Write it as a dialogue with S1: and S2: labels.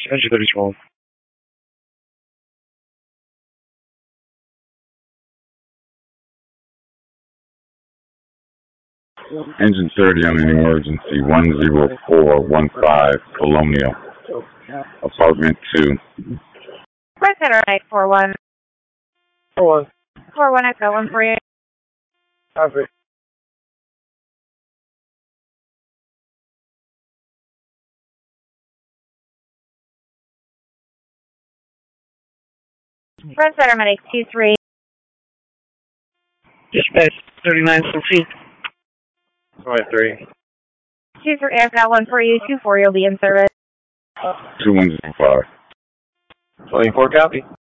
S1: Engine 3012.
S2: Engine 30 on an emergency, 10415 Colonial, apartment 2.
S3: Red Center 841.
S1: 41.
S3: 41 Echo 148.
S1: Copy.
S3: Red Center Medic 23.
S1: Dispatch 39 feet. Alright, 3.
S3: 23 I've got one for you. 24 you'll be in service.
S2: 2105.
S1: 24 copy.